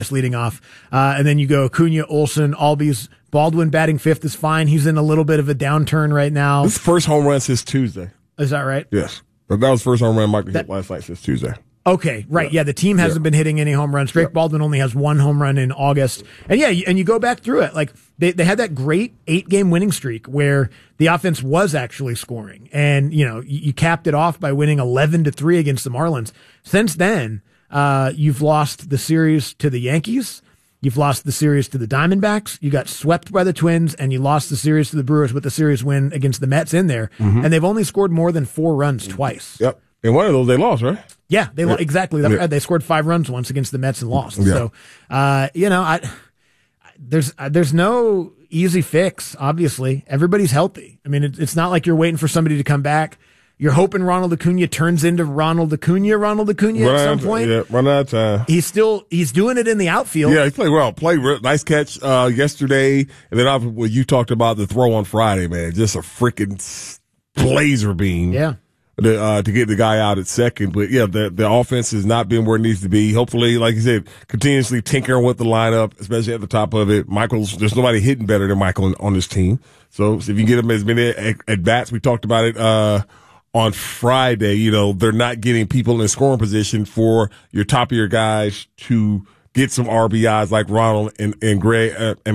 leading off. And then you go Acuna, Olsen, Albies. Baldwin batting fifth is fine. He's in a little bit of a downturn right now. This is the first home run since Tuesday. Is that right? Yes. But that was the first home run Michael hit last night since Tuesday. Okay, right. Yeah, the team hasn't been hitting any home runs. Drake Baldwin only has one home run in August. And you go back through it. Like they had that great 8-game winning streak where the offense was actually scoring. And, you capped it off by winning 11-3 against the Marlins. Since then, you've lost the series to the Yankees. You've lost the series to the Diamondbacks. You got swept by the Twins, and you lost the series to the Brewers with the series win against the Mets in there. Mm-hmm. And they've only scored more than 4 runs twice. Yep. And one of those they lost, right? Yeah, exactly. They scored 5 runs once against the Mets and lost. Yeah. So, there's no easy fix. Obviously, everybody's healthy. I mean, it's not like you're waiting for somebody to come back. You're hoping Ronald Acuna turns into Ronald Acuna at some point. Yeah, run out of time. He's doing it in the outfield. Yeah, he played well. Nice catch yesterday, and then you talked about the throw on Friday, man. Just a freaking laser beam. Yeah. To get the guy out at second. But yeah, the offense has not been where it needs to be. Hopefully, like you said, continuously tinkering with the lineup, especially at the top of it. There's nobody hitting better than Michael on this team. So if you can get him as many at bats, we talked about it, on Friday, they're not getting people in scoring position for your top of your guys to get some RBIs like Ronald and Gray,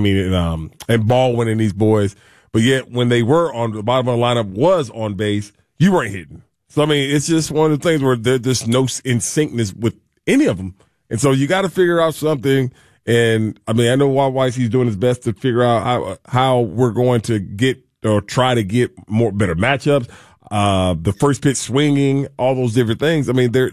and Baldwin and these boys. But yet when they were on the bottom of the lineup was on base, you weren't hitting. So, it's just one of the things where there's no in syncness with any of them. And so you got to figure out something. And, I know Weiss, doing his best to figure out how we're going to get or try to get better matchups. The first pitch swinging, all those different things.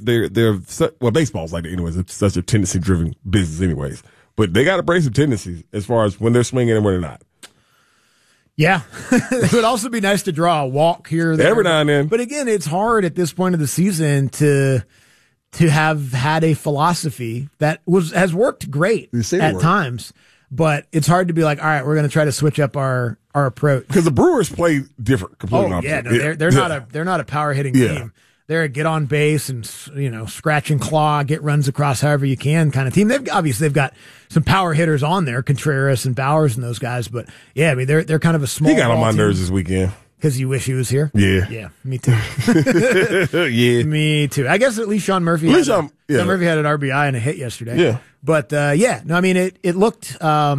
Baseball's like that anyways. It's such a tendency driven business anyways. But they got to break some tendencies as far as when they're swinging and when they're not. Yeah. It would also be nice to draw a walk here or there. Every now and then. But again, it's hard at this point of the season to have had a philosophy that has worked great at times. But it's hard to be like, all right, we're going to try to switch up our approach. Because the Brewers play different, completely opposite. Yeah, no, they're not a power hitting team. They're a get on base and scratch and claw, get runs across however you can kind of team. They've got some power hitters on there, Contreras and Bowers and those guys. But yeah, they're kind of a small. He got on my nerves this weekend. Because you wish he was here? Yeah, me too. Yeah, me too. I guess at least Sean Murphy. Sean Murphy had an RBI and a hit yesterday. Yeah, but it looked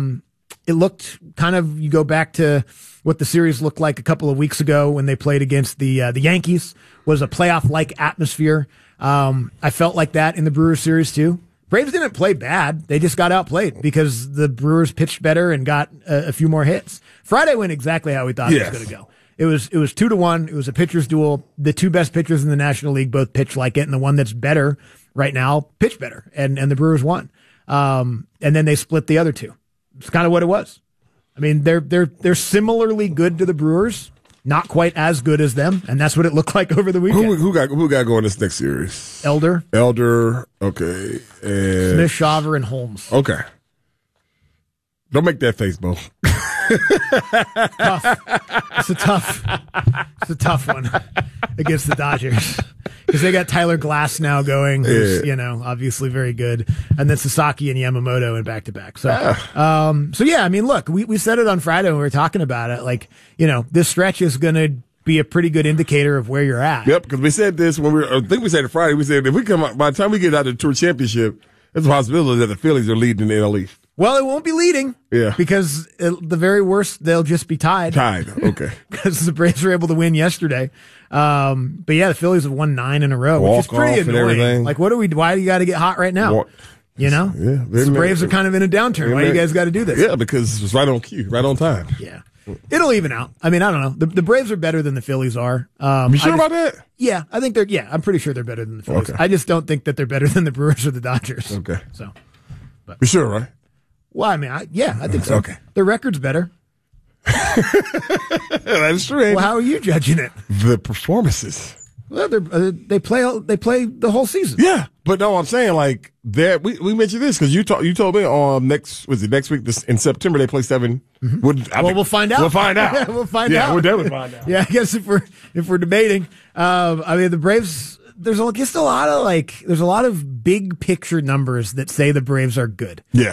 kind of. You go back to what the series looked like a couple of weeks ago when they played against the Yankees. Was a playoff-like atmosphere. I felt like that in the Brewers series too. Braves didn't play bad. They just got outplayed because the Brewers pitched better and got a few more hits. Friday went exactly how we thought it was going to go. It was 2-1. It was a pitcher's duel. The 2 best pitchers in the National League both pitched like it, and the one that's better right now pitched better, and the Brewers won. And then they split the other 2. It's kind of what it was. They're similarly good to the Brewers. Not quite as good as them, and that's what it looked like over the weekend. Who got going this next series? Elder, okay. And Smith, Shaver, and Holmes. Okay. Don't make that face, Bo. Tough. It's a tough one against the Dodgers. Because they got Tyler Glass now going, who's, obviously very good. And then Sasaki and Yamamoto in back-to-back. So, look, we said it on Friday when we were talking about it. This stretch is going to be a pretty good indicator of where you're at. Yep, because we said this I think we said it Friday. We said if we come out, by the time we get out of the Tour Championship, there's a possibility that the Phillies are leading the NL East. Well, it won't be leading. Yeah. Because the very worst, they'll just be tied. Okay. Because the Braves were able to win yesterday. But yeah, the Phillies have won 9 in a row, which is pretty annoying. Like, why do you got to get hot right now? The Braves are kind of in a downturn. Why do you guys got to do this? Yeah, because it's right on cue, right on time. Yeah. It'll even out. I don't know. The Braves are better than the Phillies are. You sure about that? Yeah, I think I'm pretty sure they're better than the Phillies. Okay. I just don't think that they're better than the Brewers or the Dodgers. Okay. So. You sure, right? Well, I think so. Okay. Their record's better. That's true. Well, how are you judging it? The performances. Well, they play the whole season. Yeah, but no, I'm saying like that. We mentioned this because you told me on next week in September they play 7. Mm-hmm. We'll find out. We'll find out. Yeah, we'll find out. Yeah, we'll definitely find out. Yeah, I guess if we're debating, the there's just a lot of there's a lot of big picture numbers that say the Braves are good. Yeah.